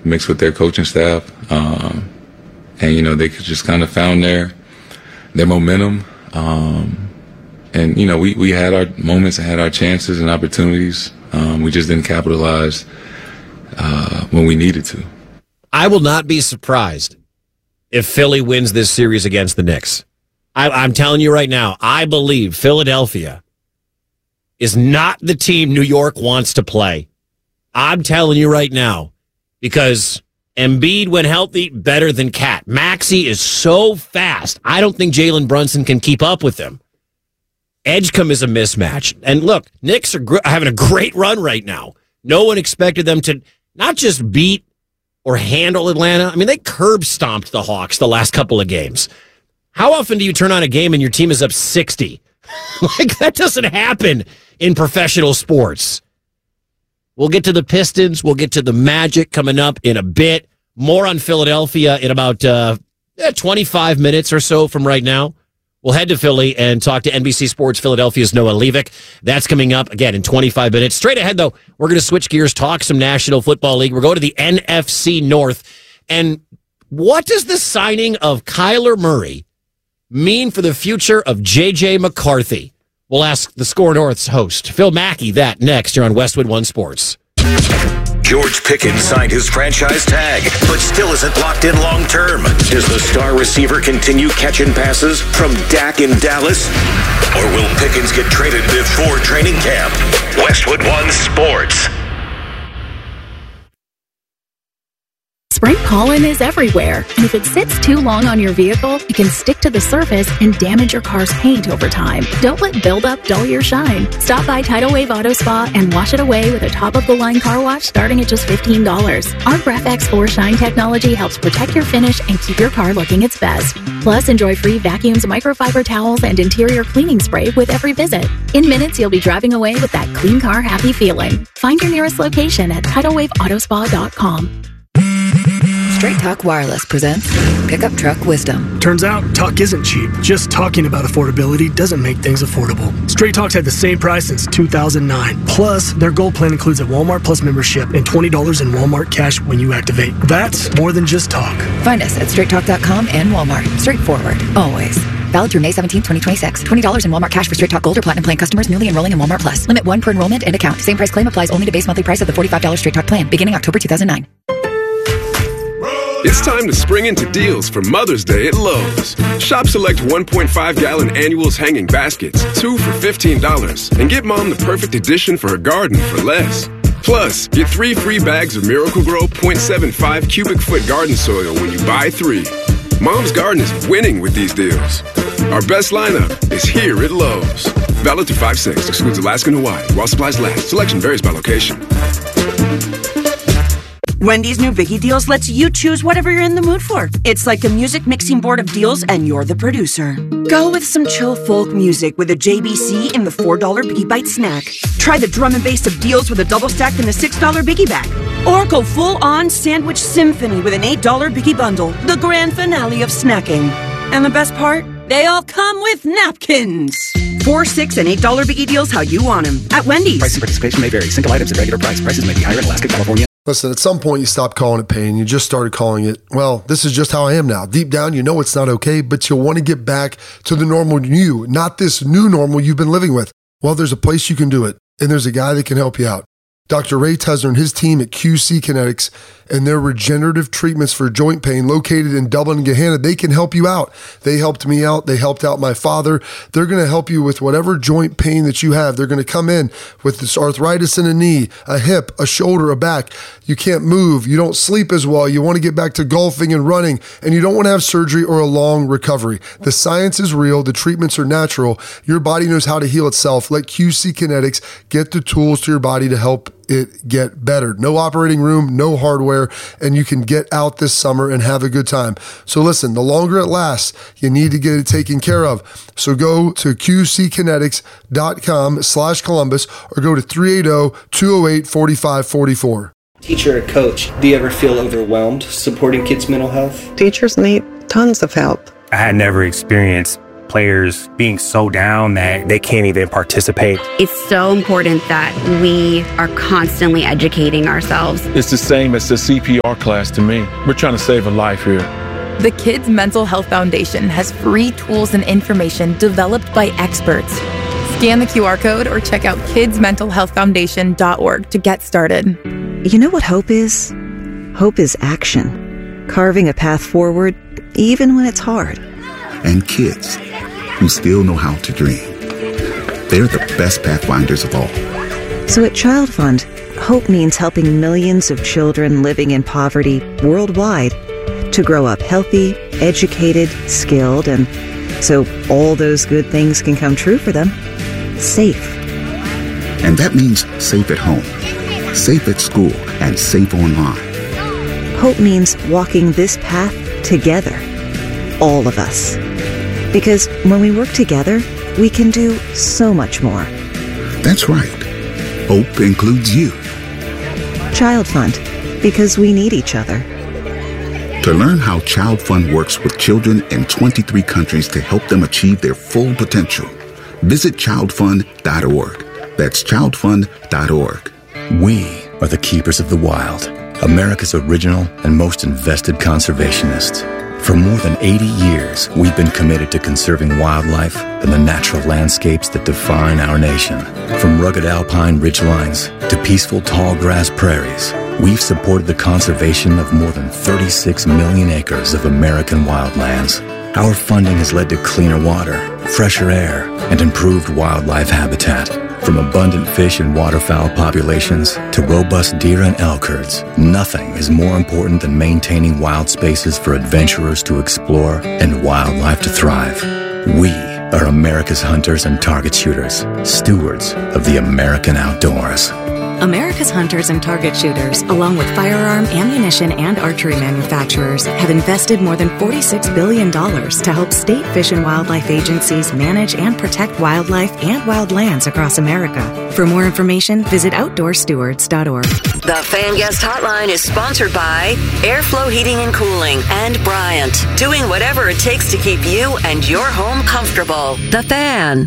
mixed with their coaching staff. And, they just kind of found their momentum. And, we had our moments and had our chances and opportunities. We just didn't capitalize when we needed to. I will not be surprised if Philly wins this series against the Knicks. I'm telling you right now, I believe Philadelphia is not the team New York wants to play. I'm telling you right now, because Embiid, when healthy, better than Cat. Maxey is so fast. I don't think Jalen Brunson can keep up with him. Edgecombe is a mismatch. And look, Knicks are having a great run right now. No one expected them to not just beat or handle Atlanta. I mean, they curb stomped the Hawks the last couple of games. How often do you turn on a game and your team is up 60? That doesn't happen in professional sports. We'll get to the Pistons. We'll get to the Magic coming up in a bit. More on Philadelphia in about 25 minutes or so from right now. We'll head to Philly and talk to NBC Sports Philadelphia's Noah Levick. That's coming up, again, in 25 minutes. Straight ahead, though, we're going to switch gears, talk some National Football League. We're going to the NFC North. And what does the signing of Kyler Murray mean for the future of J.J. McCarthy? We'll ask the Score North's host, Phil Mackey, that next here on Westwood One Sports. George Pickens signed his franchise tag, but still isn't locked in long term. Does the star receiver continue catching passes from Dak in Dallas? Or will Pickens get traded before training camp? Westwood One Sports. Spray pollen is everywhere, and if it sits too long on your vehicle, it can stick to the surface and damage your car's paint over time. Don't let buildup dull your shine. Stop by Tidal Wave Auto Spa and wash it away with a top-of-the-line car wash starting at just $15. Our Graph-X 4 Shine technology helps protect your finish and keep your car looking its best. Plus, enjoy free vacuums, microfiber towels, and interior cleaning spray with every visit. In minutes, you'll be driving away with that clean car happy feeling. Find your nearest location at TidalWaveAutospa.com. Straight Talk Wireless presents Pickup Truck Wisdom. Turns out, talk isn't cheap. Just talking about affordability doesn't make things affordable. Straight Talk's had the same price since 2009. Plus, their Gold plan includes a Walmart Plus membership and $20 in Walmart cash when you activate. That's more than just talk. Find us at straighttalk.com and Walmart. Straightforward, always. Valid through May 17, 2026. $20 in Walmart cash for Straight Talk Gold or Platinum plan customers newly enrolling in Walmart Plus. Limit 1 per enrollment and account. Same price claim applies only to base monthly price of the $45 Straight Talk plan, beginning October 2009. It's time to spring into deals for Mother's Day at Lowe's. Shop select 1.5-gallon annuals hanging baskets, 2 for $15, and get Mom the perfect addition for her garden for less. Plus, get 3 free bags of Miracle-Gro 0.75 cubic foot garden soil when you buy 3. Mom's garden is winning with these deals. Our best lineup is here at Lowe's. Valid through 5/6, excludes Alaska and Hawaii, while supplies last. Selection varies by location. Wendy's new Biggie Deals lets you choose whatever you're in the mood for. It's like a music mixing board of deals, and you're the producer. Go with some chill folk music with a JBC in the $4 Biggie Bite snack. Try the drum and bass of deals with a double stack in the $6 Biggie Bag. Or go full-on sandwich symphony with an $8 Biggie Bundle, the grand finale of snacking. And the best part? They all come with napkins. $4, $6, and $8 Biggie Deals how you want them. At Wendy's. Price and participation may vary. Single items at regular price. Prices may be higher in Alaska, California. Listen, at some point you stopped calling it pain. You just started calling it, well, this is just how I am now. Deep down, you know it's not okay, but you'll want to get back to the normal you, not this new normal you've been living with. Well, there's a place you can do it, and there's a guy that can help you out. Dr. Ray Tesner and his team at QC Kinetics and their regenerative treatments for joint pain located in Dublin and Gahanna, they can help you out. They helped me out. They helped out my father. They're going to help you with whatever joint pain that you have. They're going to come in with this arthritis in a knee, a hip, a shoulder, a back. You can't move. You don't sleep as well. You want to get back to golfing and running, and you don't want to have surgery or a long recovery. The science is real. The treatments are natural. Your body knows how to heal itself. Let QC Kinetics get the tools to your body to help it get better. No operating room, no hardware, and you can get out this summer and have a good time. So listen, the longer it lasts, you need to get it taken care of. So go to qckinetics.com/Columbus or go to 380-208-4544. Teacher or coach, do you ever feel overwhelmed supporting kids' mental health? Teachers need tons of help. I had never experienced players being so down that they can't even participate. It's so important that we are constantly educating ourselves. It's the same as the CPR class to me. We're trying to save a life here. The Kids Mental Health Foundation has free tools and information developed by experts. Scan the QR code or check out kidsmentalhealthfoundation.org to get started. You know what hope is? Hope is action. Carving a path forward, even when it's hard. And kids who still know how to dream. They're the best pathfinders of all. So at Child Fund, hope means helping millions of children living in poverty worldwide to grow up healthy, educated, skilled, and so all those good things can come true for them. Safe. And that means safe at home, safe at school, and safe online. Hope means walking this path together. All of us. Because when we work together, we can do so much more. That's right. Hope includes you. Child Fund. Because we need each other. To learn how Child Fund works with children in 23 countries to help them achieve their full potential, visit childfund.org. That's childfund.org. We are the keepers of the wild, America's original and most invested conservationists. For more than 80 years, we've been committed to conserving wildlife and the natural landscapes that define our nation. From rugged alpine ridgelines to peaceful tall grass prairies, we've supported the conservation of more than 36 million acres of American wildlands. Our funding has led to cleaner water, fresher air, and improved wildlife habitat. From abundant fish and waterfowl populations to robust deer and elk herds, nothing is more important than maintaining wild spaces for adventurers to explore and wildlife to thrive. We are America's hunters and target shooters, stewards of the American outdoors. America's hunters and target shooters, along with firearm, ammunition, and archery manufacturers, have invested more than $46 billion to help state fish and wildlife agencies manage and protect wildlife and wildlands across America. For more information, visit outdoorstewards.org. The Fan Guest Hotline is sponsored by Airflow Heating and Cooling and Bryant, doing whatever it takes to keep you and your home comfortable. The Fan.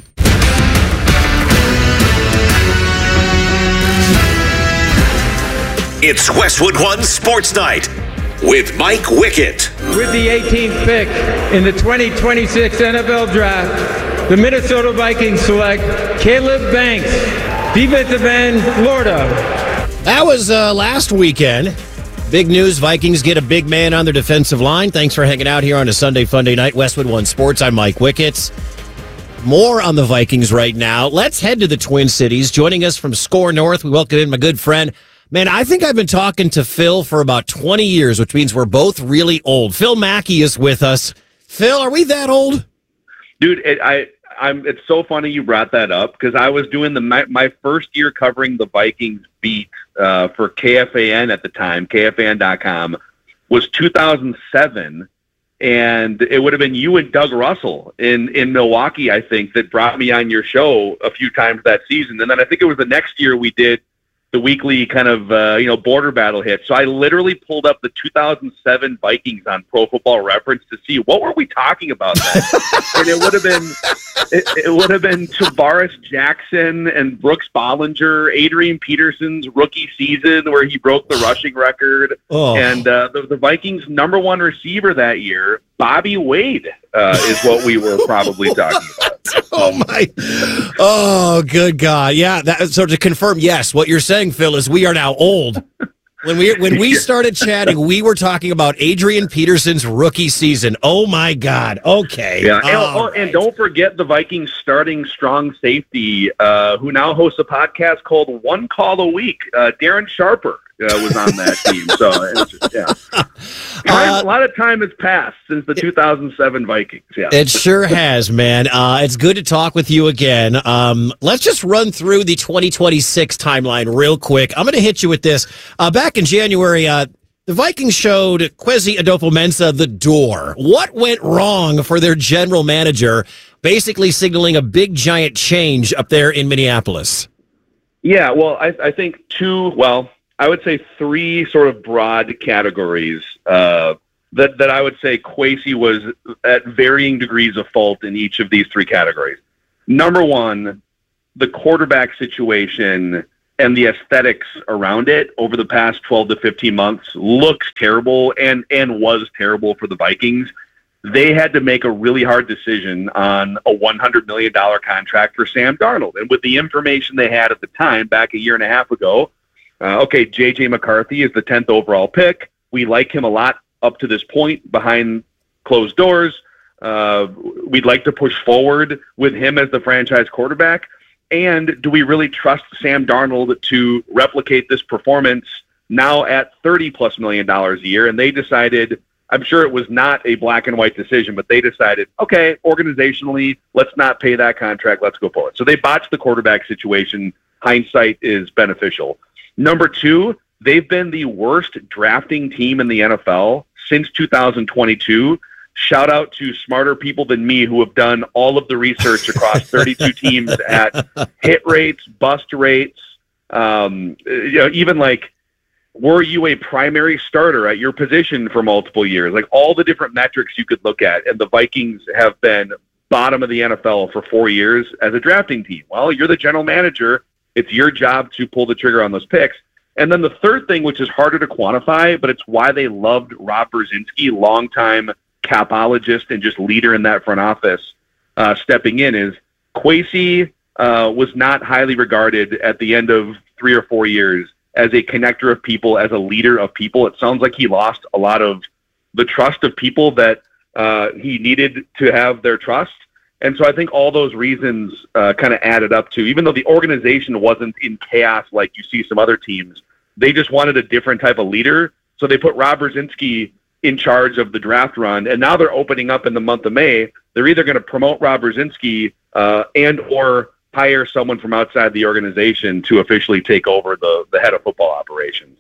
It's Westwood One Sports Night with Mike Wickett. With the 18th pick in the 2026 NFL Draft, the Minnesota Vikings select Caleb Banks, defensive end, Florida. That was last weekend. Big news, Vikings get a big man on their defensive line. Thanks for hanging out here on a Sunday Funday night. Westwood One Sports, I'm Mike Wickett. More on the Vikings right now. Let's head to the Twin Cities. Joining us from Score North, we welcome in my good friend. Man, I think I've been talking to Phil for about 20 years, which means we're both really old. Phil Mackey is with us. Phil, are we that old? Dude, it's so funny you brought that up because I was doing my first year covering the Vikings beat for KFAN at the time, KFAN.com, was 2007. And it would have been you and Doug Russell in Milwaukee, I think, that brought me on your show a few times that season. And then I think it was the next year we did the weekly kind of, border battle hit. So I literally pulled up the 2007 Vikings on Pro Football Reference to see what were we talking about then. And it would have been Tavares Jackson and Brooks Bollinger, Adrian Peterson's rookie season where he broke the rushing record. Oh. And the Vikings' number one receiver that year, Bobby Wade, is what we were probably talking about. Oh, good God. Yeah. So to confirm, yes, what you're saying, Phil, is we are now old. When we started chatting, we were talking about Adrian Peterson's rookie season. Oh, my God. Okay. Yeah. And don't forget the Vikings starting strong safety, who now hosts a podcast called One Call a Week. Darren Sharper was on that team. So, a lot of time has passed since the 2007 Vikings. Yeah. It sure has, man. It's good to talk with you again. Let's just run through the 2026 timeline real quick. I'm going to hit you with this. Back in January, the Vikings showed Kwesi Adofo-Mensah the door. What went wrong for their general manager, basically signaling a big, giant change up there in Minneapolis? Yeah, well, I think I would say three sort of broad categories that I would say Kwesi was at varying degrees of fault in each of these three categories. Number one, the quarterback situation and the aesthetics around it over the past 12 to 15 months looks terrible and was terrible for the Vikings. They had to make a really hard decision on a $100 million contract for Sam Darnold. And with the information they had at the time, back a year and a half ago, J.J. McCarthy is the 10th overall pick. We like him a lot up to this point behind closed doors. We'd like to push forward with him as the franchise quarterback. And do we really trust Sam Darnold to replicate this performance now at $30+ million a year? And they decided, I'm sure it was not a black and white decision, but they decided, okay, organizationally, let's not pay that contract. Let's go forward. So they botched the quarterback situation. Hindsight is beneficial. Number two, they've been the worst drafting team in the NFL since 2022. Shout out to smarter people than me who have done all of the research across 32 teams at hit rates, bust rates, even like, were you a primary starter at your position for multiple years? Like all the different metrics you could look at. And the Vikings have been bottom of the NFL for 4 years as a drafting team. Well, you're the general manager. It's your job to pull the trigger on those picks. And then the third thing, which is harder to quantify, but it's why they loved Rob Brzezinski, longtime capologist and just leader in that front office, stepping in, is Kwesi was not highly regarded at the end of 3 or 4 years as a connector of people, as a leader of people. It sounds like he lost a lot of the trust of people that he needed to have their trust. And so I think all those reasons kind of added up to, even though the organization wasn't in chaos like you see some other teams, they just wanted a different type of leader. So they put Rob Brzezinski in charge of the draft run, and now they're opening up in the month of May. They're either going to promote Rob Brzezinski and or hire someone from outside the organization to officially take over the head of football operations.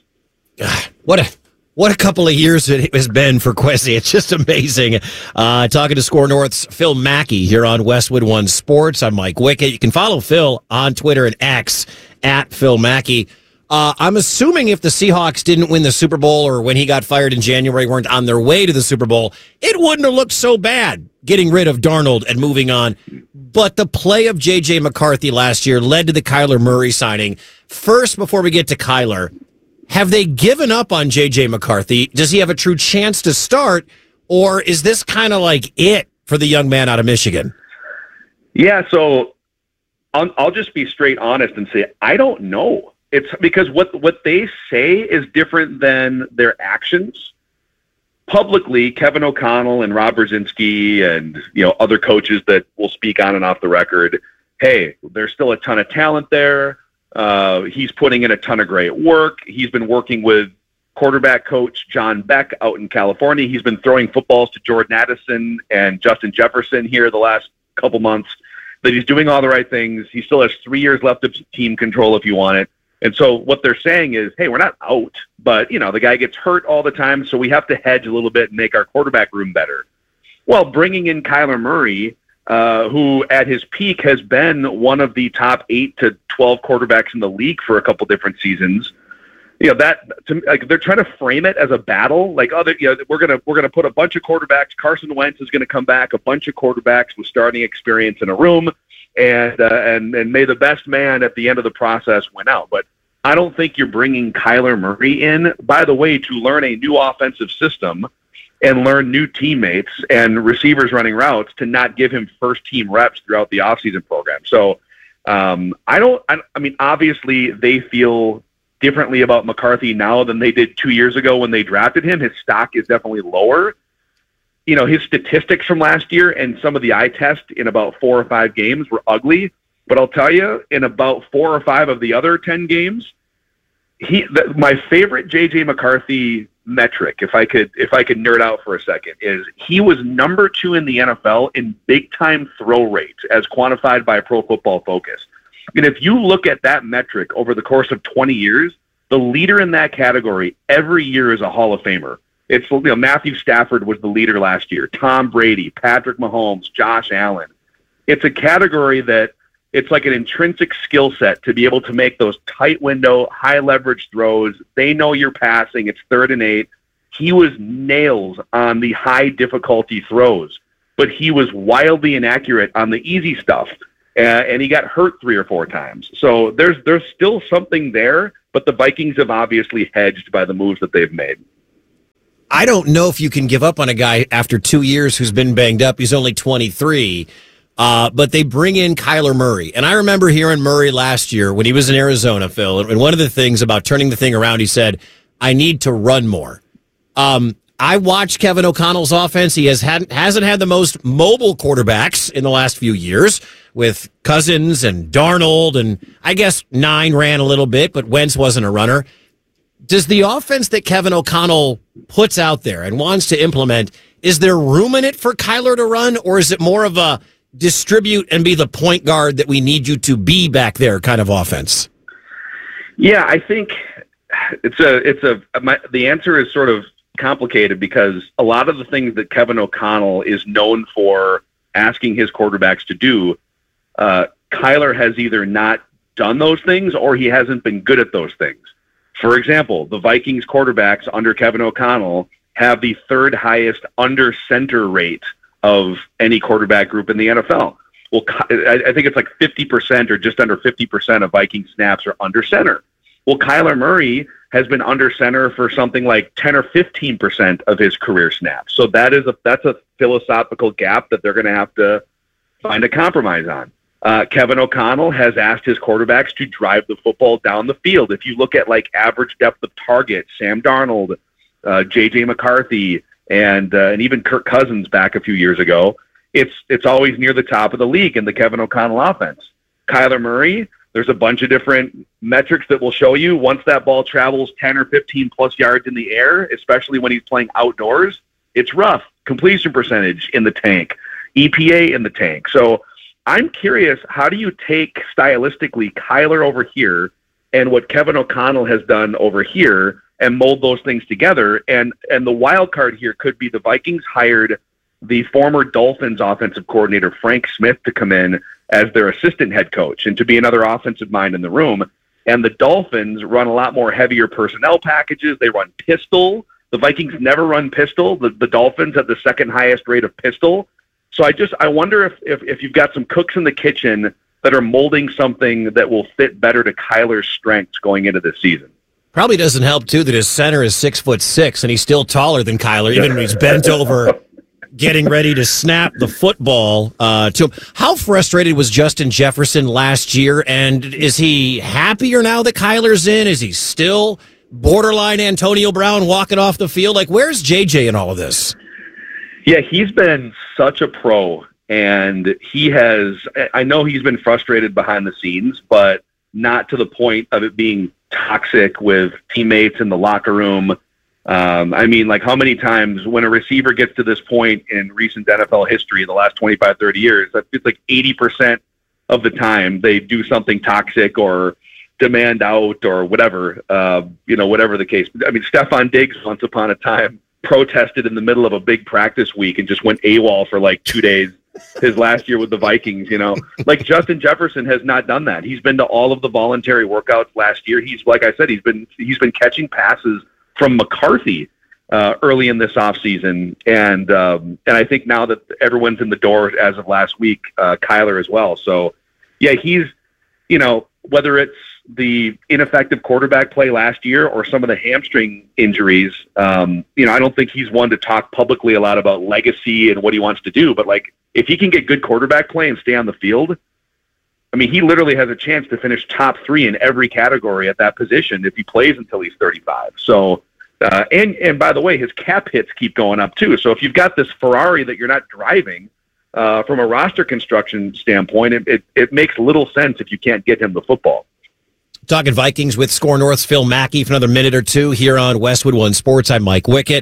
What a couple of years it has been for Kwesi. It's just amazing. Talking to Score North's Phil Mackey here on Westwood One Sports. I'm Mike Wickett. You can follow Phil on Twitter and X at Phil Mackey. I'm assuming if the Seahawks didn't win the Super Bowl, or when he got fired in January weren't on their way to the Super Bowl, it wouldn't have looked so bad getting rid of Darnold and moving on. But the play of J.J. McCarthy last year led to the Kyler Murray signing. First, before we get to Kyler, have they given up on J.J. McCarthy? Does he have a true chance to start, or is this kind of like it for the young man out of Michigan? Yeah, so I'll just be straight honest and say I don't know. It's because what they say is different than their actions. Publicly, Kevin O'Connell and Rob Brzezinski and other coaches that will speak on and off the record, hey, there's still a ton of talent there. He's putting in a ton of great work. He's been working with quarterback coach John Beck out in California. He's been throwing footballs to Jordan Addison and Justin Jefferson here the last couple months. That he's doing all the right things. He still has 3 years left of team control if you want it. And so what they're saying is, hey, we're not out, but, the guy gets hurt all the time, so we have to hedge a little bit and make our quarterback room better. Well, bringing in Kyler Murray, who at his peak has been one of the top 8 to 12 quarterbacks in the league for a couple different seasons, they're trying to frame it as a battle. Like, we're gonna put a bunch of quarterbacks. Carson Wentz is gonna come back, a bunch of quarterbacks with starting experience in a room. And may the best man at the end of the process win out. But I don't think you're bringing Kyler Murray in, by the way, to learn a new offensive system and learn new teammates and receivers running routes to not give him first-team reps throughout the offseason program. So obviously they feel differently about McCarthy now than they did 2 years ago when they drafted him. His stock is definitely lower. His statistics from last year and some of the eye test in about 4 or 5 games were ugly. But I'll tell you, in about 4 or 5 of the other 10 games, my favorite J.J. McCarthy metric, if I could nerd out for a second, is he was number 2 in the NFL in big-time throw rate as quantified by Pro Football Focus. And if you look at that metric over the course of 20 years, the leader in that category every year is a Hall of Famer. It's Matthew Stafford was the leader last year. Tom Brady, Patrick Mahomes, Josh Allen. It's a category that it's like an intrinsic skill set to be able to make those tight window, high leverage throws. They know you're passing. It's 3rd and 8. he was nails on the high difficulty throws, but he was wildly inaccurate on the easy stuff. And he got hurt 3 or 4 times. So there's still something there, but the Vikings have obviously hedged by the moves that they've made. I don't know if you can give up on a guy after 2 years who's been banged up. He's only 23. But they bring in Kyler Murray. And I remember hearing Murray last year when he was in Arizona, Phil, and one of the things about turning the thing around, he said, I need to run more. I watched Kevin O'Connell's offense. He hasn't had the most mobile quarterbacks in the last few years with Cousins and Darnold, and I guess 9 ran a little bit, but Wentz wasn't a runner. Does the offense that Kevin O'Connell puts out there and wants to implement, is there room in it for Kyler to run, or is it more of a distribute and be the point guard that we need you to be back there kind of offense? Yeah, I think the answer is sort of complicated because a lot of the things that Kevin O'Connell is known for asking his quarterbacks to do, Kyler has either not done those things or he hasn't been good at those things. For example, the Vikings quarterbacks under Kevin O'Connell have the 3rd highest under center rate of any quarterback group in the NFL. Well, I think it's like 50% or just under 50% of Viking snaps are under center. Well, Kyler Murray has been under center for something like 10 or 15% of his career snaps. So that's a philosophical gap that they're going to have to find a compromise on. Kevin O'Connell has asked his quarterbacks to drive the football down the field. If you look at like average depth of target, Sam Darnold, J.J. McCarthy, and even Kirk Cousins back a few years ago, it's always near the top of the league in the Kevin O'Connell offense. Kyler Murray, there's a bunch of different metrics that will show you once that ball travels 10 or 15 plus yards in the air, especially when he's playing outdoors, it's rough. Completion percentage in the tank, EPA in the tank. So I'm curious, how do you take stylistically Kyler over here and what Kevin O'Connell has done over here and mold those things together? And the wild card here could be the Vikings hired the former Dolphins offensive coordinator, Frank Smith, to come in as their assistant head coach and to be another offensive mind in the room. And the Dolphins run a lot more heavier personnel packages. They run pistol. The Vikings never run pistol. The Dolphins have the 2nd highest rate of pistol. So I wonder if you've got some cooks in the kitchen that are molding something that will fit better to Kyler's strengths going into this season. Probably doesn't help, too, that his center is 6'6", and he's still taller than Kyler, even when he's bent over getting ready to snap the football to him. How frustrated was Justin Jefferson last year, and is he happier now that Kyler's in? Is he still borderline Antonio Brown walking off the field? Like, where's JJ in all of this? Yeah, he's been such a pro, and I know he's been frustrated behind the scenes, but not to the point of it being toxic with teammates in the locker room. I mean, like, how many times when a receiver gets to this point in recent NFL history, the last 25, 30 years, it's like 80% of the time they do something toxic or demand out or whatever, whatever the case. I mean, Stephon Diggs once upon a time protested in the middle of a big practice week and just went AWOL for like 2 days his last year with the Vikings, Like, Justin Jefferson has not done that. He's been to all of the voluntary workouts last year. He's, like I said, he's been catching passes from McCarthy early in this offseason. And I think now that everyone's in the door as of last week, Kyler as well. So, yeah, he's, whether it's the ineffective quarterback play last year or some of the hamstring injuries, I don't think he's one to talk publicly a lot about legacy and what he wants to do. But, like, if he can get good quarterback play and stay on the field, I mean, he literally has a chance to finish top 3 in every category at that position if he plays until he's 35. So, and by the way, his cap hits keep going up too. So if you've got this Ferrari that you're not driving, from a roster construction standpoint, it makes little sense if you can't get him the football. Talking Vikings with Score North's Phil Mackey for another minute or two here on Westwood One Sports. I'm Mike Wickett.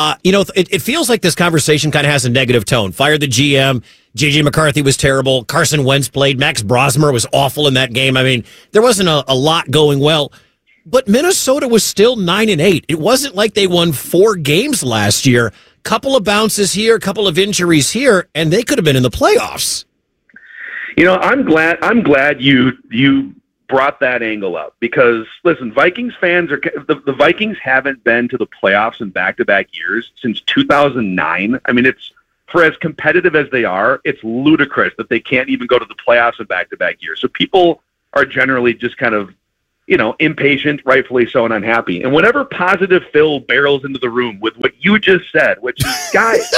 It feels like this conversation kind of has a negative tone. Fired the GM. J.J. McCarthy was terrible. Carson Wentz played. Max Brosmer was awful in that game. I mean, there wasn't a lot going well. But Minnesota was still 9-8. It wasn't like they won 4 games last year. Couple of bounces here, a couple of injuries here, and they could have been in the playoffs. I'm glad you brought that angle up because, listen, Vikings fans the Vikings haven't been to the playoffs in back-to-back years since 2009. I mean, it's for as competitive as they are, it's ludicrous that they can't even go to the playoffs in back-to-back years. So people are generally just kind of, impatient, rightfully so, and unhappy. And whenever Positive Phil barrels into the room with what you just said, which is, guys,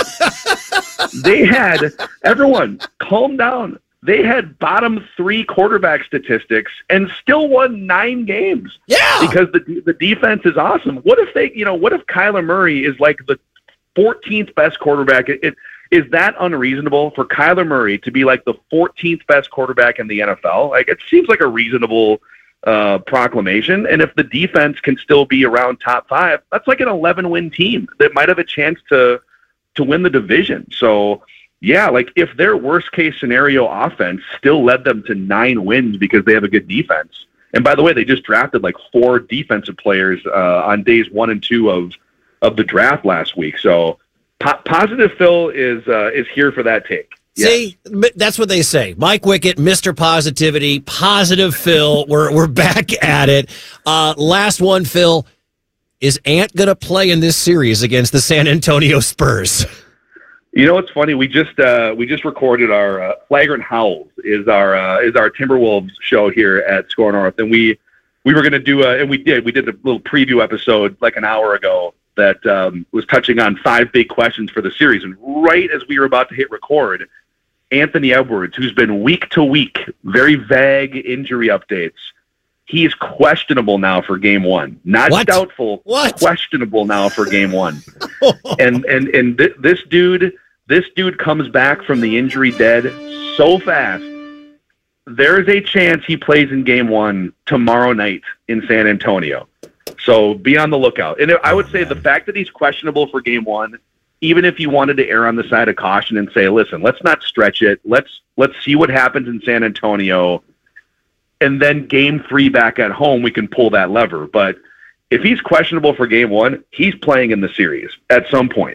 everyone, calm down. They had bottom 3 quarterback statistics and still won 9 games. Yeah, because the defense is awesome. What if what if Kyler Murray is like the 14th best quarterback? Is that unreasonable for Kyler Murray to be like the 14th best quarterback in the NFL? Like, it seems like a reasonable proclamation. And if the defense can still be around top 5, that's like an 11-win team that might have a chance to win the division. So, yeah, like if their worst case scenario offense still led them to 9 wins because they have a good defense. And by the way, they just drafted like 4 defensive players on days 1 and 2 of the draft last week. So Positive Phil is here for that take. See, that's what they say. Mike Wickett, Mr. Positivity, Positive Phil. We're back at it. Last one, Phil. Is Ant going to play in this series against the San Antonio Spurs? You know what's funny? We just recorded our Flagrant Howls is our Timberwolves show here at Score North, and we were going to do and we did a little preview episode like an hour ago that was touching on 5 big questions for the series. And right as we were about to hit record, Anthony Edwards, who's been week to week, very vague injury updates, he's questionable now for game 1. Not doubtful, questionable now for game 1. and this dude comes back from the injury dead so fast. There is a chance he plays in game 1 tomorrow night in San Antonio. So be on the lookout. And I would say the fact that he's questionable for game 1, even if you wanted to err on the side of caution and say, listen, let's not stretch it. Let's see what happens in San Antonio. And then game 3 back at home, we can pull that lever. But if he's questionable for game 1, he's playing in the series at some point.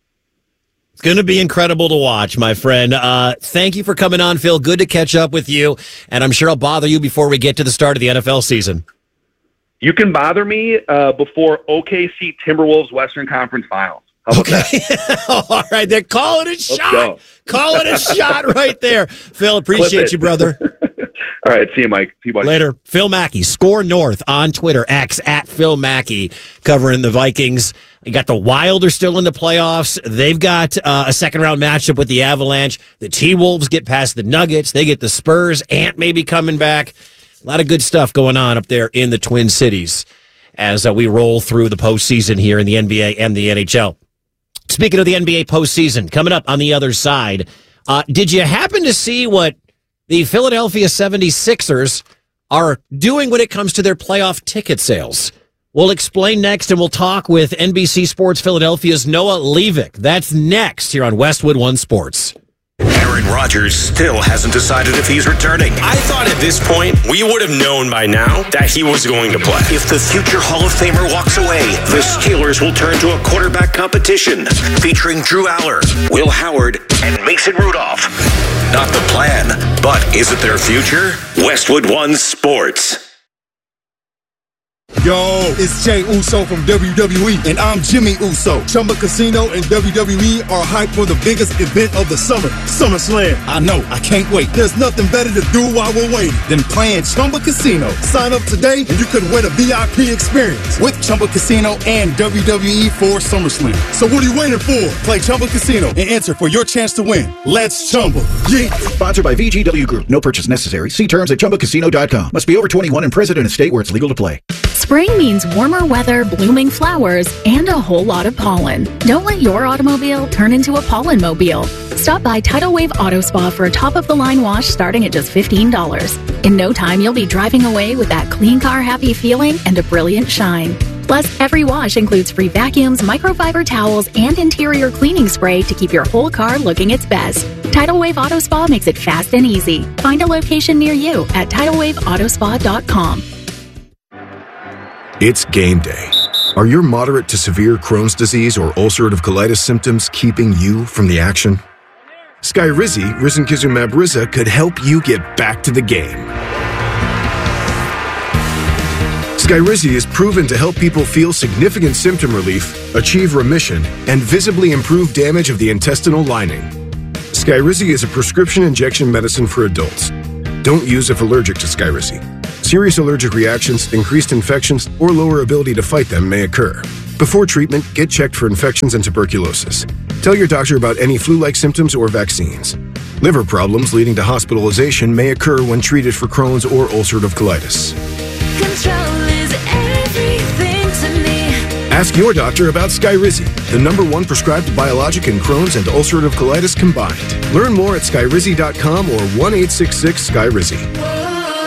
It's going to be incredible to watch, my friend. Thank you for coming on, Phil. Good to catch up with you. And I'm sure I'll bother you before we get to the start of the NFL season. You can bother me before OKC Timberwolves Western Conference Finals. How about that? All right, they're calling it shot. Calling it shot right there. Phil, appreciate you, brother. All right, see you, Mike. See you, buddy. Later. Phil Mackey, Score North on Twitter, X at Phil Mackey, covering the Vikings. You got the Wild are still in the playoffs. They've got a second-round matchup with the Avalanche. The T-Wolves get past the Nuggets. They get the Spurs. Ant may be coming back. A lot of good stuff going on up there in the Twin Cities as we roll through the postseason here in the NBA and the NHL. Speaking of the NBA postseason, coming up on the other side, did you happen to see what the Philadelphia 76ers are doing when it comes to their playoff ticket sales? We'll explain next, and we'll talk with NBC Sports Philadelphia's Noah Levick. That's next here on Westwood One Sports. Aaron Rodgers still hasn't decided if he's returning. I thought at this point we would have known by now that he was going to play. If the future Hall of Famer walks away, the Steelers will turn to a quarterback competition featuring Drew Aller, Will Howard, and Mason Rudolph. Not the plan, but is it their future? Westwood One Sports. Yo, it's Jey Uso from WWE, and I'm Jimmy Uso. Chumba Casino and WWE are hyped for the biggest event of the summer, SummerSlam. I know, I can't wait. There's nothing better to do while we're waiting than playing Chumba Casino. Sign up today, and you could win a VIP experience with Chumba Casino and WWE for SummerSlam. So what are you waiting for? Play Chumba Casino and enter for your chance to win. Let's Chumba. Yeah. Sponsored by VGW Group. No purchase necessary. See terms at ChumbaCasino.com. Must be over 21 and present in a state where it's legal to play. Spring means warmer weather, blooming flowers, and a whole lot of pollen. Don't let your automobile turn into a pollen mobile. Stop by Tidal Wave Auto Spa for a top-of-the-line wash starting at just $15. In no time, you'll be driving away with that clean car happy feeling and a brilliant shine. Plus, every wash includes free vacuums, microfiber towels, and interior cleaning spray to keep your whole car looking its best. Tidal Wave Auto Spa makes it fast and easy. Find a location near you at TidalWaveAutoSpa.com. It's game day. Are your moderate to severe Crohn's disease or ulcerative colitis symptoms keeping you from the action? Skyrizi, risankizumab Riza, could help you get back to the game. Skyrizi is proven to help people feel significant symptom relief, achieve remission, and visibly improve damage of the intestinal lining. Skyrizi is a prescription injection medicine for adults. Don't use if allergic to Skyrizi. Serious allergic reactions, increased infections, or lower ability to fight them may occur. Before treatment, get checked for infections and tuberculosis. Tell your doctor about any flu-like symptoms or vaccines. Liver problems leading to hospitalization may occur when treated for Crohn's or ulcerative colitis. Control is everything to me. Ask your doctor about Skyrizi, the #1 prescribed biologic in Crohn's and ulcerative colitis combined. Learn more at skyrizi.com or 1-866-SKYRIZI.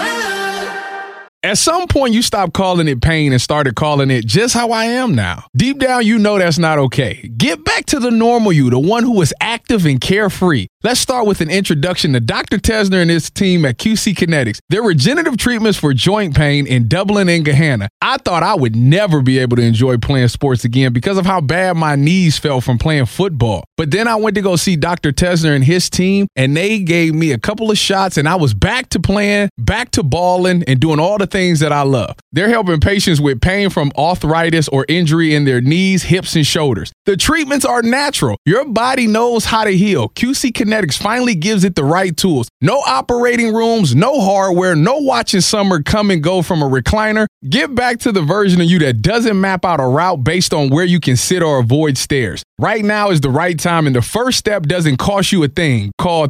At some point, you stopped calling it pain and started calling it just how I am now. Deep down, you know that's not okay. Get back to the normal you, the one who is active and carefree. Let's start with an introduction to Dr. Tesner and his team at QC Kinetics. Their regenerative treatments for joint pain in Dublin and Gahanna. I thought I would never be able to enjoy playing sports again because of how bad my knees felt from playing football. But then I went to go see Dr. Tesner and his team, and they gave me a couple of shots, and I was back to playing, back to balling, and doing all the things that I love. They're helping patients with pain from arthritis or injury in their knees, hips, and shoulders. The treatments are natural. Your body knows how to heal. QC Kinetics finally gives it the right tools. No operating rooms, no hardware, no watching summer come and go from a recliner. Get back to the version of you that doesn't map out a route based on where you can sit or avoid stairs. Right now is the right time, and the first step doesn't cost you a thing. Call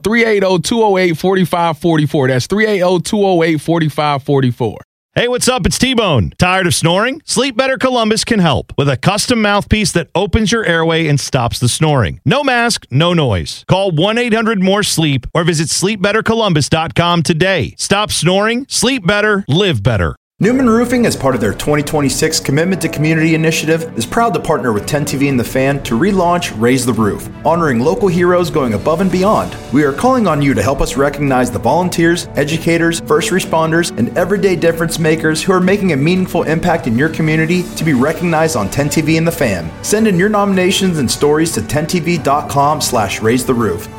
380-208-4544. That's 380-208-4544. Hey, what's up? It's T-Bone. Tired of snoring? Sleep Better Columbus can help with a custom mouthpiece that opens your airway and stops the snoring. No mask, no noise. Call 1-800-MORE-SLEEP or visit sleepbettercolumbus.com today. Stop snoring, sleep better, live better. Newman Roofing, as part of their 2026 Commitment to Community initiative, is proud to partner with 10TV and The Fan to relaunch Raise the Roof, honoring local heroes going above and beyond. We are calling on you to help us recognize the volunteers, educators, first responders, and everyday difference makers who are making a meaningful impact in your community to be recognized on 10TV and The Fan. Send in your nominations and stories to 10tv.com/raisetheroof.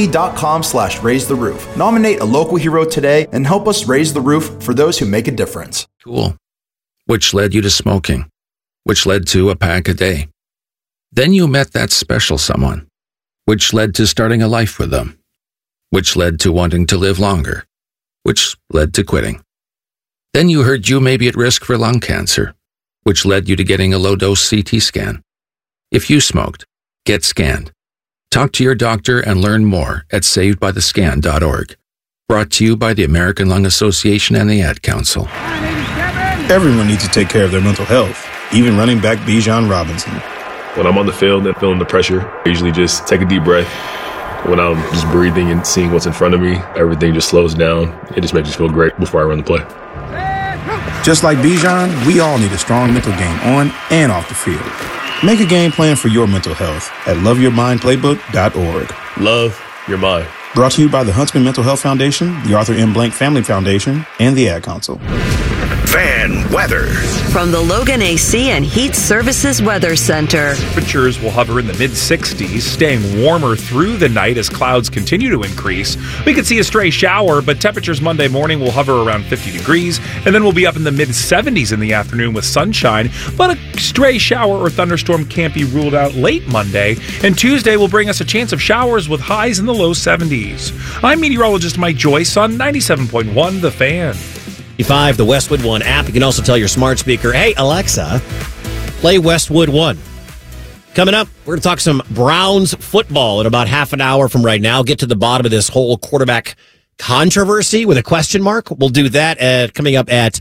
10tv.com/raisetheroof. Nominate a local hero today and help us raise the roof for those who make a difference. Cool. Which led you to smoking, which led to a pack a day. Then you met that special someone, which led to starting a life with them, which led to wanting to live longer, which led to quitting. Then you heard you may be at risk for lung cancer, which led you to getting a low-dose CT scan. If you smoked, get scanned. Talk to your doctor and learn more at savedbythescan.org. Brought to you by the American Lung Association and the Ad Council. Everyone needs to take care of their mental health, even running back Bijan Robinson. When I'm on the field and feeling the pressure, I usually just take a deep breath. When I'm just breathing and seeing what's in front of me, everything just slows down. It just makes me feel great before I run the play. Just like Bijan, we all need a strong mental game on and off the field. Make a game plan for your mental health at loveyourmindplaybook.org. Love your mind. Brought to you by the Huntsman Mental Health Foundation, the Arthur M. Blank Family Foundation, and the Ad Council. Fan weather. From the Logan AC and Heat Services Weather Center. Temperatures will hover in the mid-60s, staying warmer through the night as clouds continue to increase. We could see a stray shower, but temperatures Monday morning will hover around 50 degrees, and then we'll be up in the mid-70s in the afternoon with sunshine. But a stray shower or thunderstorm can't be ruled out late Monday, and Tuesday will bring us a chance of showers with highs in the low 70s. I'm meteorologist Mike Joyce on 97.1 The Fan. 5, the Westwood One app. You can also tell your smart speaker, hey, Alexa, play Westwood One. Coming up, we're going to talk some Browns football in about half an hour from right now. Get to the bottom of this whole quarterback controversy with a question mark. We'll do that coming up at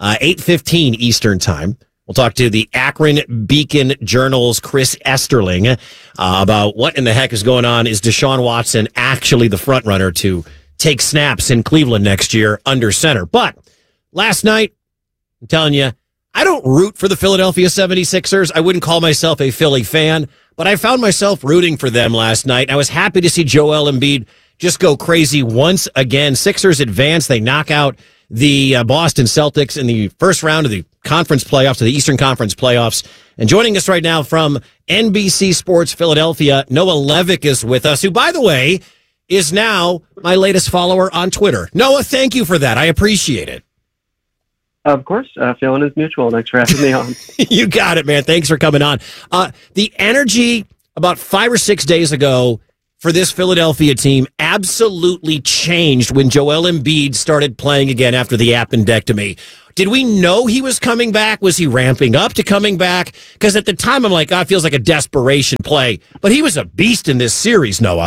8:15 Eastern Time. We'll talk to the Akron Beacon Journal's Chris Esterling about what in the heck is going on. Is Deshaun Watson actually the front runner to take snaps in Cleveland next year under center? But last night, I'm telling you, I don't root for the Philadelphia 76ers. I wouldn't call myself a Philly fan, but I found myself rooting for them last night. I was happy to see Joel Embiid just go crazy once again. Sixers advance. They knock out the Boston Celtics in the first round of the conference playoffs, the Eastern Conference playoffs. And joining us right now from NBC Sports Philadelphia, Noah Levick is with us, who, by the way, is now my latest follower on Twitter. Noah, thank you for that. I appreciate it. Of course. Feeling is mutual. Thanks for having me on. You got it, man. Thanks for coming on. The energy about 5 or 6 days ago for this Philadelphia team absolutely changed when Joel Embiid started playing again after the appendectomy. Did we know he was coming back? Was he ramping up to coming back? Because at the time, I'm like, it feels like a desperation play. But he was a beast in this series, Noah.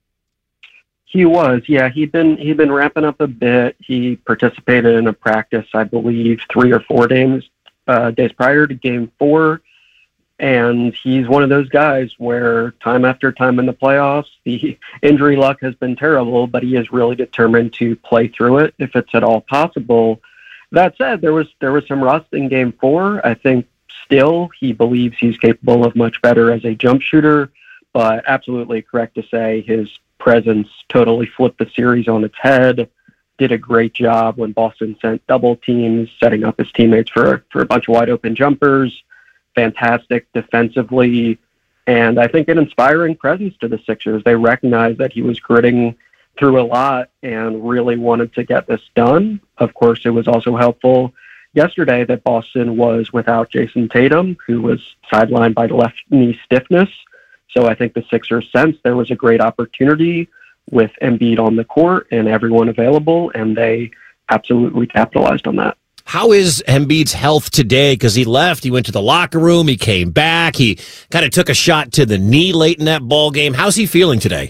He was, yeah. He'd been ramping up a bit. He participated in a practice, I believe, 3 or 4 days prior to Game 4, and he's one of those guys where time after time in the playoffs, the injury luck has been terrible, but he is really determined to play through it if it's at all possible. That said, there was some rust in Game 4. I think still he believes he's capable of much better as a jump shooter, but absolutely correct to say his presence totally flipped the series on its head. Did a great job when Boston sent double teams, setting up his teammates for a bunch of wide open jumpers. Fantastic defensively, and I think an inspiring presence to the Sixers. They recognized that he was gritting through a lot and really wanted to get this done. Of course, it was also helpful yesterday that Boston was without Jason Tatum, who was sidelined by the left knee stiffness. So I think the Sixers sensed there was a great opportunity with Embiid on the court and everyone available, and they absolutely capitalized on that. How is Embiid's health today? Because he left, he went to the locker room, he came back, he kind of took a shot to the knee late in that ball game. How's he feeling today?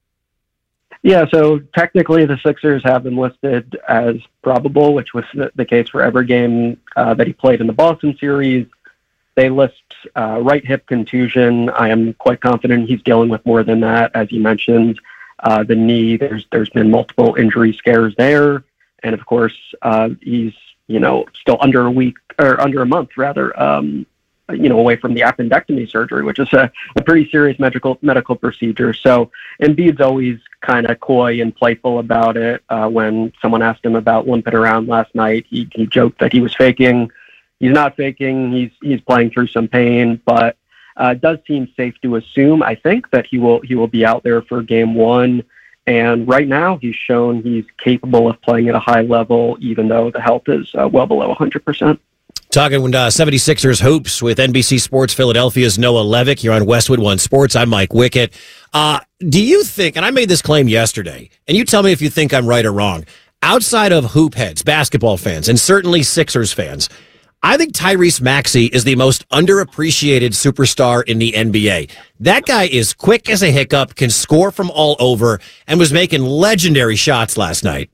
Yeah, so technically the Sixers have him listed as probable, which was the case for every game that he played in the Boston series. They list right hip contusion. I am quite confident he's dealing with more than that. As you mentioned, the knee, there's been multiple injury scares there. And of course, he's, still under a month rather, away from the appendectomy surgery, which is a pretty serious medical procedure. So Embiid's always kind of coy and playful about it. When someone asked him about limping around last night, he joked that he was faking. He's not faking. He's playing through some pain, but it does seem safe to assume, I think, that he will be out there for Game 1. And right now, he's shown he's capable of playing at a high level, even though the health is well below 100%. Talking 76ers hoops with NBC Sports Philadelphia's Noah Levick here on Westwood One Sports. I'm Mike Wickett. Do you think, and I made this claim yesterday, and you tell me if you think I'm right or wrong, outside of hoop heads, basketball fans, and certainly Sixers fans, I think Tyrese Maxey is the most underappreciated superstar in the NBA. That guy is quick as a hiccup, can score from all over, and was making legendary shots last night.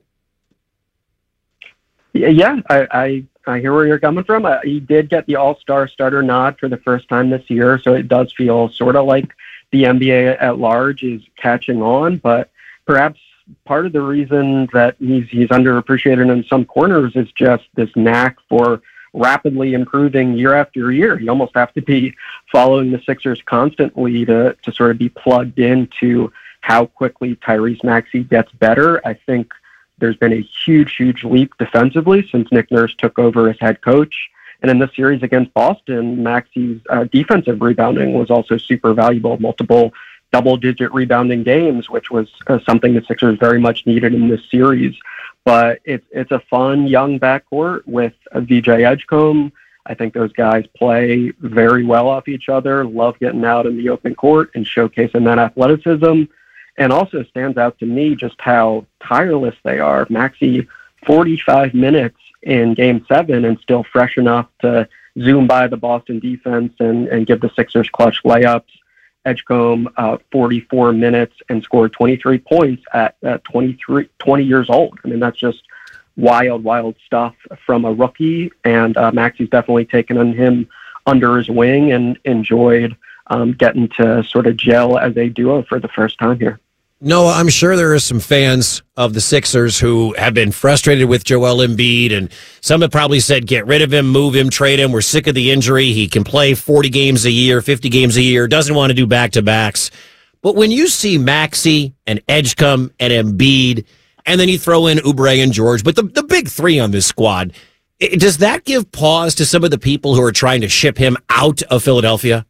Yeah, I hear where you're coming from. He did get the All-Star starter nod for the first time this year, so it does feel sort of like the NBA at large is catching on, but perhaps part of the reason that he's underappreciated in some corners is just this knack for rapidly improving year after year. You almost have to be following the Sixers constantly to sort of be plugged into how quickly Tyrese Maxey gets better. I think there's been a huge leap defensively since Nick Nurse took over as head coach. And in this series against Boston, Maxey's defensive rebounding was also super valuable, multiple double-digit rebounding games, which was something the Sixers very much needed in this series. But it's a fun young backcourt with VJ Edgecombe. I think those guys play very well off each other, love getting out in the open court and showcasing that athleticism. And also stands out to me just how tireless they are. Maxey, 45 minutes in Game 7 and still fresh enough to zoom by the Boston defense and give the Sixers clutch layups. Edgecombe, 44 minutes and scored 23 points at 20 years old. I mean, that's just wild stuff from a rookie. And Maxey's definitely taken him under his wing and enjoyed getting to sort of gel as a duo for the first time here. Noah, I'm sure there are some fans of the Sixers who have been frustrated with Joel Embiid, and some have probably said, get rid of him, move him, trade him. We're sick of the injury. He can play 40 games a year, 50 games a year, doesn't want to do back-to-backs. But when you see Maxey and Edgecombe and Embiid, and then you throw in Oubre and George, but the big three on this squad, does that give pause to some of the people who are trying to ship him out of Philadelphia?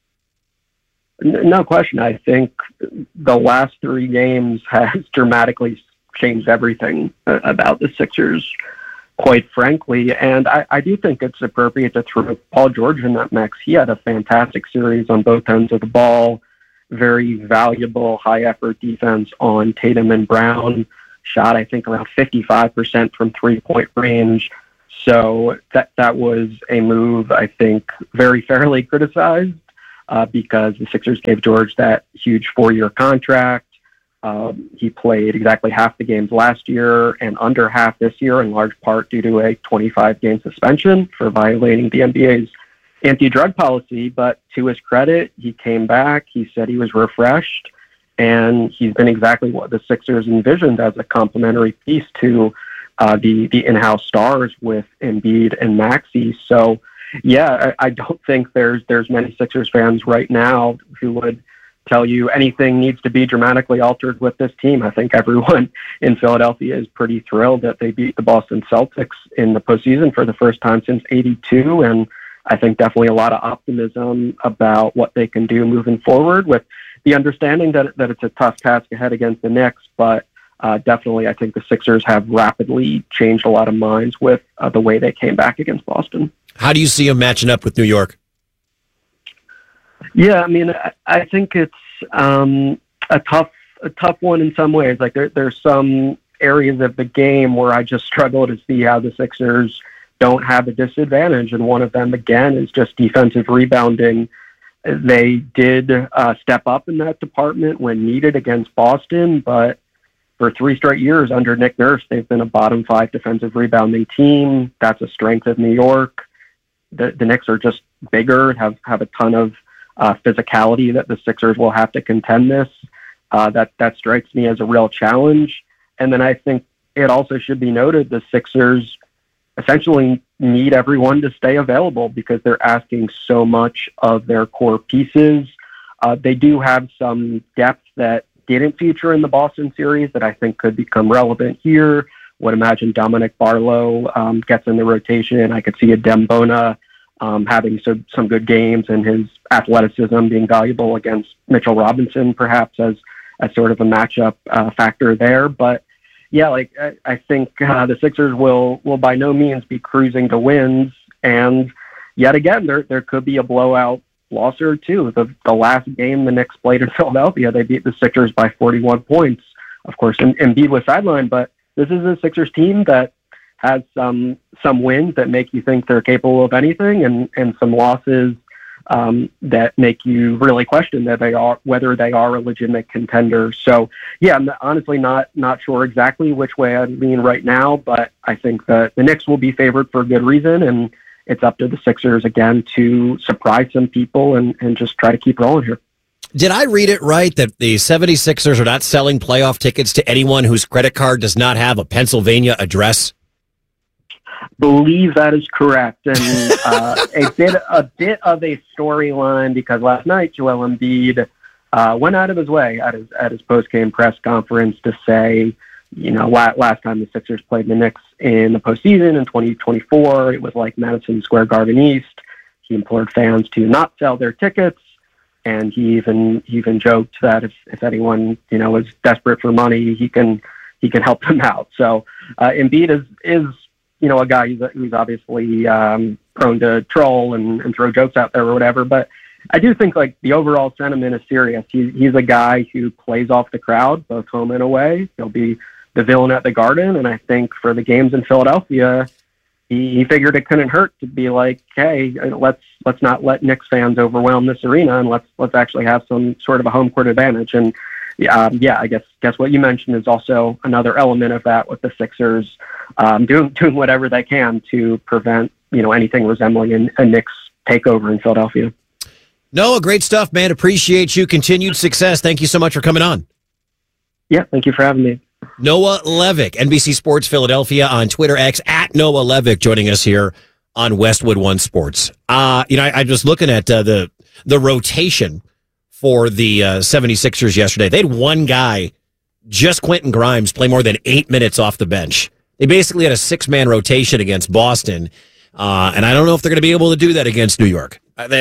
No question. I think the last 3 games has dramatically changed everything about the Sixers quite frankly. And I do think it's appropriate to throw Paul George in that mix. He had a fantastic series on both ends of the ball, very valuable high-effort defense on Tatum and Brown, shot, I think, around 55% from three-point range. So that was a move, I think, very fairly criticized because the Sixers gave George that huge 4-year contract. He played exactly half the games last year and under half this year, in large part due to a 25-game suspension for violating the NBA's anti-drug policy. But to his credit, he came back. He said he was refreshed, and he's been exactly what the Sixers envisioned as a complementary piece to the in-house stars with Embiid and Maxey. So, yeah, I don't think there's many Sixers fans right now who would tell you anything needs to be dramatically altered with this team. I think everyone in Philadelphia is pretty thrilled that they beat the Boston Celtics in the postseason for the first time since '82, and I think definitely a lot of optimism about what they can do moving forward, with the understanding that it's a tough task ahead against the Knicks, but definitely I think the Sixers have rapidly changed a lot of minds with the way they came back against Boston. How do you see them matching up with New York? Yeah, I mean, I think it's a tough one in some ways. Like there's some areas of the game where I just struggle to see how the Sixers don't have a disadvantage, and one of them again is just defensive rebounding. They did step up in that department when needed against Boston, but for 3 straight years under Nick Nurse, they've been a bottom 5 defensive rebounding team. That's a strength of New York. The Knicks are just bigger, have a ton of physicality that the Sixers will have to contend this. That strikes me as a real challenge. And then I think it also should be noted the Sixers essentially need everyone to stay available because they're asking so much of their core pieces. They do have some depth that didn't feature in the Boston series that I think could become relevant here. Would imagine Dominic Barlow gets in the rotation. I could see a Dembona having some good games and his athleticism being valuable against Mitchell Robinson, perhaps as sort of a matchup factor there. But yeah, I think the Sixers will by no means be cruising to wins. And yet again, there could be a blowout loss or two. The last game the Knicks played in Philadelphia, they beat the Sixers by 41 points. Of course, Embiid was sidelined, but this is a Sixers team that has some wins that make you think they're capable of anything, and some losses that make you really question whether they are a legitimate contender. So, yeah, I'm honestly not sure exactly which way I'd lean right now, but I think that the Knicks will be favored for a good reason, and it's up to the Sixers again to surprise some people and just try to keep rolling here. Did I read it right that the 76ers are not selling playoff tickets to anyone whose credit card does not have a Pennsylvania address? Believe that is correct, and a bit of a storyline because last night Joel Embiid went out of his way at his post-game press conference to say, last time the Sixers played the Knicks in the postseason in 2024, it was like Madison Square Garden East. He implored fans to not sell their tickets, and he even joked that if anyone is desperate for money, he can help them out. So Embiid is a guy who's obviously prone to troll and throw jokes out there or whatever. But I do think the overall sentiment is serious. He's a guy who plays off the crowd, both home and away. He'll be the villain at the Garden. And I think for the games in Philadelphia, he figured it couldn't hurt to be like, hey, let's not let Knicks fans overwhelm this arena, and let's actually have some sort of a home court advantage. And I guess what you mentioned is also another element of that, with the Sixers doing whatever they can to prevent anything resembling a Knicks takeover in Philadelphia. Noah, great stuff, man. Appreciate you. Continued success. Thank you so much for coming on. Yeah, thank you for having me. Noah Levick, NBC Sports Philadelphia on Twitter X, at Noah Levick, joining us here on Westwood One Sports. I was looking at the rotation for the 76ers yesterday. They had one guy, just Quentin Grimes, play more than 8 minutes off the bench. They basically had a 6-man rotation against Boston, and I don't know if they're going to be able to do that against New York.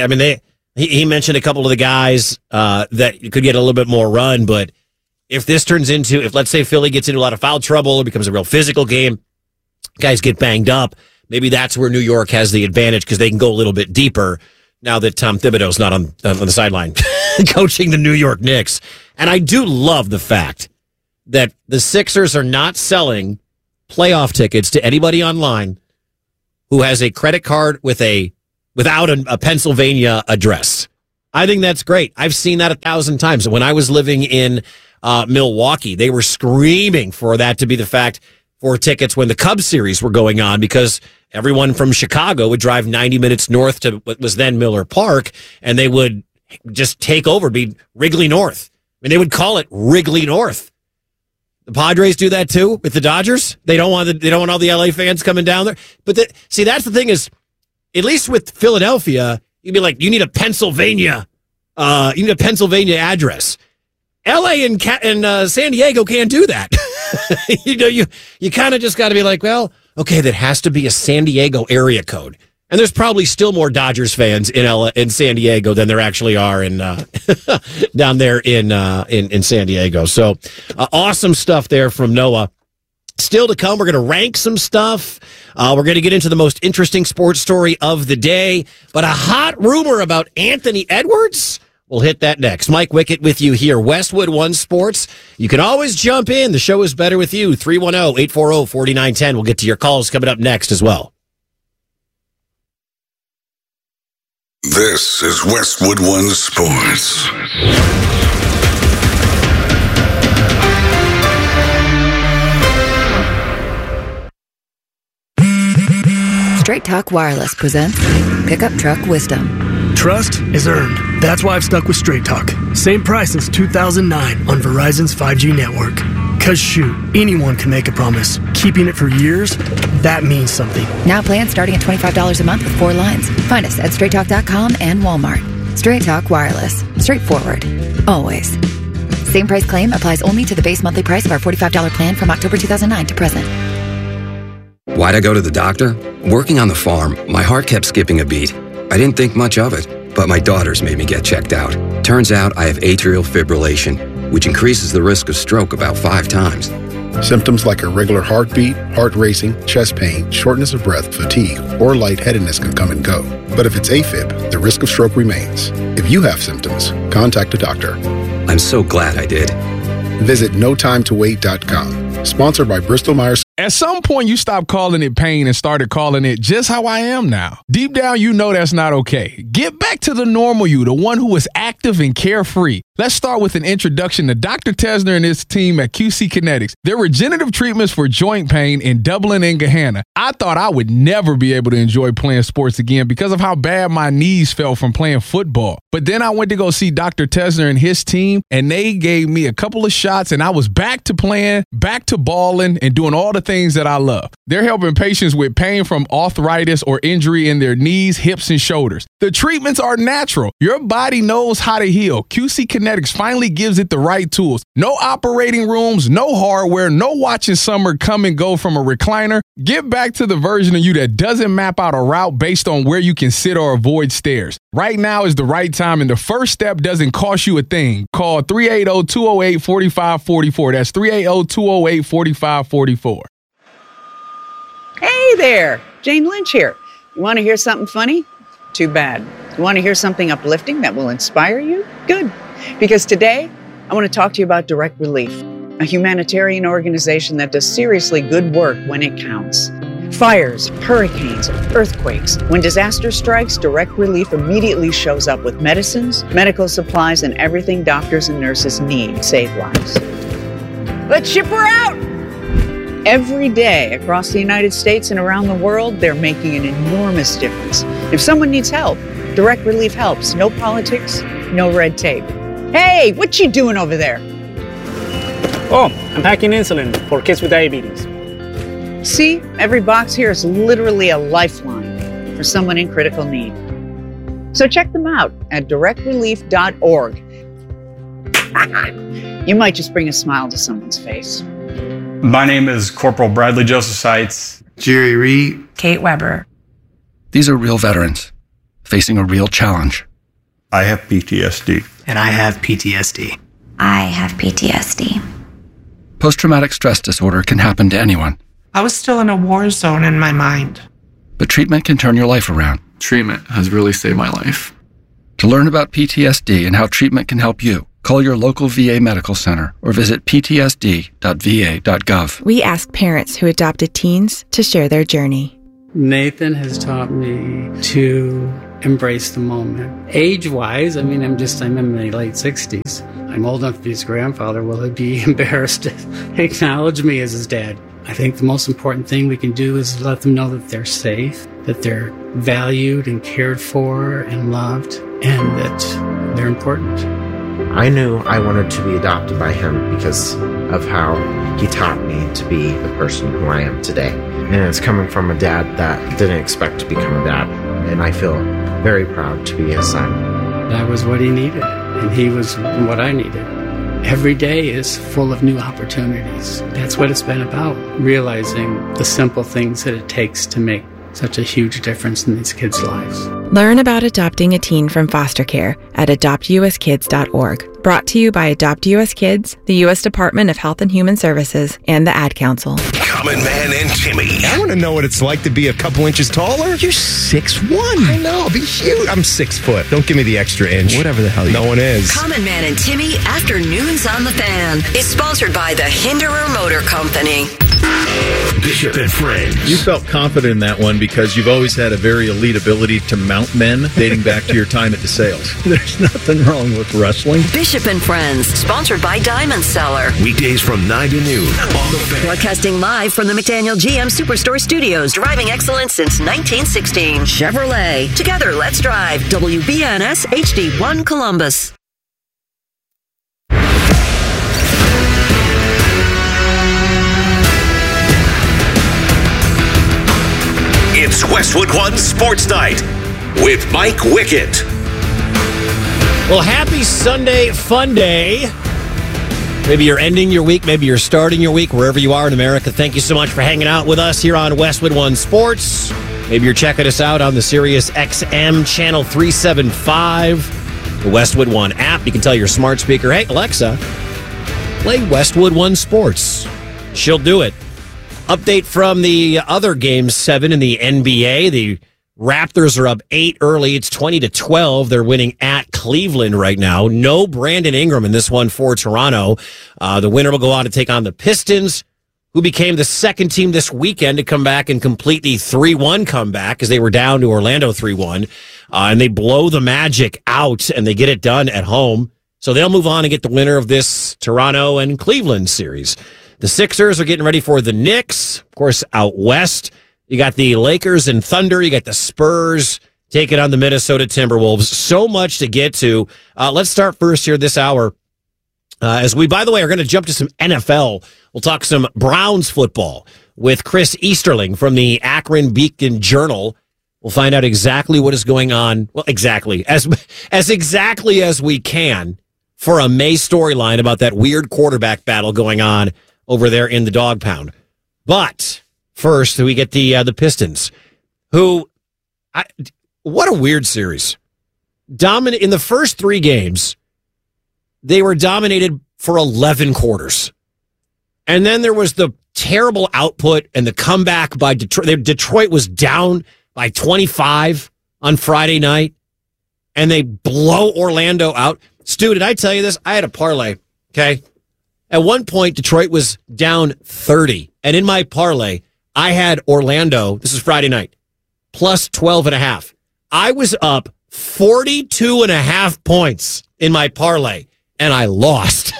He mentioned a couple of the guys that could get a little bit more run, but if this turns into, if let's say Philly gets into a lot of foul trouble or becomes a real physical game, guys get banged up, maybe that's where New York has the advantage because they can go a little bit deeper now that Tom Thibodeau's not on the sideline coaching the New York Knicks. And I do love the fact that the Sixers are not selling playoff tickets to anybody online who has a credit card without a Pennsylvania address. I think that's great. I've seen that 1,000 times. When I was living in Milwaukee, they were screaming for that to be the fact for tickets when the Cubs series were going on, because everyone from Chicago would drive 90 minutes north to what was then Miller Park, and they would just take over, be Wrigley North. I mean, they would call it Wrigley North. The Padres do that too with the Dodgers. They don't want all the LA fans coming down there. But see, that's the thing is, at least with Philadelphia, you'd be like, you need a Pennsylvania address. LA and San Diego can't do that. You kind of just got to be like, well, okay, that has to be a San Diego area code. And there's probably still more Dodgers fans in San Diego than there actually are in down there in San Diego. So awesome stuff there from Noah. Still to come, we're going to rank some stuff. We're going to get into the most interesting sports story of the day. But a hot rumor about Anthony Edwards? We'll hit that next. Mike Wickett with you here, Westwood One Sports. You can always jump in. The show is better with you. 310-840-4910. We'll get to your calls coming up next as well. This is Westwood One Sports. Straight Talk Wireless presents Pickup Truck Wisdom. Trust is earned. That's why I've stuck with Straight Talk. Same price since 2009 on Verizon's 5G network. Cause shoot, anyone can make a promise. Keeping it for years, that means something. Now plans starting at $25 a month with 4 lines. Find us at straighttalk.com and Walmart. Straight Talk Wireless. Straightforward. Always. Same price claim applies only to the base monthly price of our $45 plan from October 2009 to present. Why'd I go to the doctor? Working on the farm, my heart kept skipping a beat. I didn't think much of it, but my daughters made me get checked out. Turns out I have atrial fibrillation, which increases the risk of stroke about 5 times. Symptoms like irregular heartbeat, heart racing, chest pain, shortness of breath, fatigue, or lightheadedness can come and go. But if it's AFib, the risk of stroke remains. If you have symptoms, contact a doctor. I'm so glad I did. Visit notimetowait.com. Sponsored by Bristol-Myers. At some point, you stopped calling it pain and started calling it just how I am now. Deep down, you know that's not okay. Get back to the normal you, the one who is active and carefree. Let's start with an introduction to Dr. Tesner and his team at QC Kinetics. Their regenerative treatments for joint pain in Dublin and Gahanna. I thought I would never be able to enjoy playing sports again because of how bad my knees felt from playing football. But then I went to go see Dr. Tesner and his team, and they gave me a couple of shots, and I was back to playing, back to balling, and doing all the things that I love. They're helping patients with pain from arthritis or injury in their knees, hips, and shoulders. The treatments are natural. Your body knows how to heal. QC Kinetics finally gives it the right tools. No operating rooms, no hardware, no watching summer come and go from a recliner. Get back to the version of you that doesn't map out a route based on where you can sit or avoid stairs. Right now is the right time, and the first step doesn't cost you a thing. Call 380-208-4544. That's 380-208-4544. Hey there, Jane Lynch here. You want to hear something funny? Too bad. You want to hear something uplifting that will inspire you? Good. Because today, I want to talk to you about Direct Relief, a humanitarian organization that does seriously good work when it counts. Fires, hurricanes, earthquakes. When disaster strikes, Direct Relief immediately shows up with medicines, medical supplies, and everything doctors and nurses need to save lives. Let's ship her out! Every day across the United States and around the world, they're making an enormous difference. If someone needs help, Direct Relief helps. No politics, no red tape. Hey, what you doing over there? Oh, I'm packing insulin for kids with diabetes. See, every box here is literally a lifeline for someone in critical need. So check them out at directrelief.org. You might just bring a smile to someone's face. My name is Corporal Bradley Joseph Seitz. Jerry Reed. Kate Weber. These are real veterans facing a real challenge. I have PTSD. And I have PTSD. I have PTSD. Post-traumatic stress disorder can happen to anyone, I was still in a war zone in my mind. But treatment can turn your life around. Treatment has really saved my life. To learn about PTSD and how treatment can help you, call your local VA medical center or visit ptsd.va.gov. We ask parents who adopted teens to share their journey. Nathan has taught me to embrace the moment. Age-wise, I'm in my late 60s. I'm old enough to be his grandfather. Will he be embarrassed to acknowledge me as his dad? I think the most important thing we can do is let them know that they're safe, that they're valued and cared for and loved, and that they're important. I knew I wanted to be adopted by him because of how he taught me to be the person who I am today. And it's coming from a dad that didn't expect to become a dad. And I feel very proud to be his son. That was what he needed, and he was what I needed. Every day is full of new opportunities. That's what it's been about, realizing the simple things that it takes to make such a huge difference in these kids' lives. Learn about adopting a teen from foster care at adoptuskids.org. Brought to you by Adopt U.S. Kids, the U.S. Department of Health and Human Services, and the Ad Council. Common Man and Timmy. I want to know what it's like to be a couple inches taller. You're 6'1". I know, be huge. I'm 6 foot. Don't give me the extra inch. Whatever the hell no one is. Common Man and Timmy Afternoons on the Fan is sponsored by the Hinderer Motor Company. Bishop and Friends. You felt confident in that one because you've always had a very elite ability to mount men dating back to your time at DeSales. There's nothing wrong with wrestling. Bishop and Friends, sponsored by Diamond Seller. Weekdays from 9 to noon on the Fan. Broadcasting live from the McDaniel GM Superstore Studios, driving excellence since 1916. Chevrolet. Together, let's drive. WBNS HD1 Columbus. It's Westwood One Sports Night with Mike Wickett. Well, happy Sunday fun day. Maybe you're ending your week, maybe you're starting your week, wherever you are in America. Thank you so much for hanging out with us here on Westwood One Sports. Maybe you're checking us out on the Sirius XM channel 375, the Westwood One app. You can tell your smart speaker, hey, Alexa, play Westwood One Sports. She'll do it. Update from the other Game 7 in the NBA. The Raptors are up 8 early. It's 20-12. They're winning at Cleveland right now. No Brandon Ingram in this one for Toronto. The winner will go on to take on the Pistons, who became the second team this weekend to come back and complete the 3-1 comeback as they were down to Orlando 3-1. And they blow the Magic out and they get it done at home. So they'll move on and get the winner of this Toronto and Cleveland series. The Sixers are getting ready for the Knicks. Of course, out west, you got the Lakers and Thunder. You got the Spurs taking on the Minnesota Timberwolves. So much to get to. Let's start first here this hour. As we, by the way, are going to jump to some NFL. We'll talk some Browns football with Chris Easterling from the Akron Beacon Journal. We'll find out exactly what is going on. Well, exactly. As exactly as we can for a May storyline about that weird quarterback battle going on over there in the dog pound. But first, we get the Pistons, who, what a weird series. In the first 3 games, they were dominated for 11 quarters. And then there was the terrible output and the comeback by Detroit. Detroit was down by 25 on Friday night, and they blow Orlando out. Stu, did I tell you this? I had a parlay, okay? At one point, Detroit was down 30. And in my parlay, I had Orlando, this is Friday night, plus 12.5. I was up 42.5 points in my parlay, and I lost.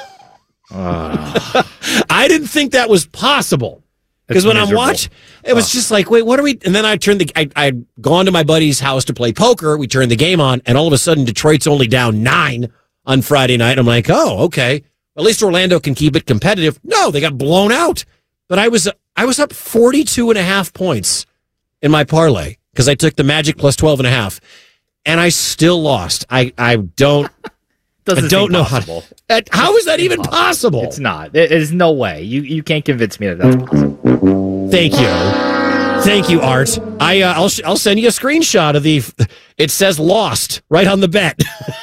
I didn't think that was possible. Because when I'm watching, it was just like, wait, what are we? And then I'd gone to my buddy's house to play poker. We turned the game on, and all of a sudden, Detroit's only down 9 on Friday night. I'm like, oh, okay. At least Orlando can keep it competitive. No, they got blown out. But I was up 42.5 points in my parlay because I took the Magic plus 12.5, and I still lost. I don't know possible. How is that even possible? It's not. There's no way. You can't convince me that that's possible. Thank you, Art. I'll send you a screenshot of it says lost right on the bet.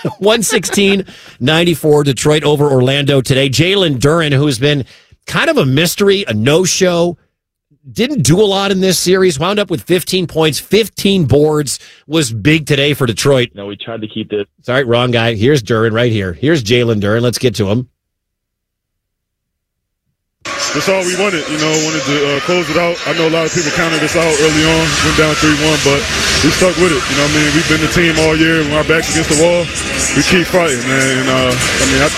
116-94 Detroit over Orlando today. Jalen Duren, who has been kind of a mystery, a no-show, didn't do a lot in this series, wound up with 15 points, 15 boards, was big today for Detroit. We tried to keep it. Sorry, wrong guy. Here's Duren right here. Here's Jalen Duren. Let's get to him. That's all we wanted, wanted to close it out. I know a lot of people counted us out early on, went down 3-1, but we stuck with it. We've been the team all year. When our back's against the wall, we keep fighting, man. And,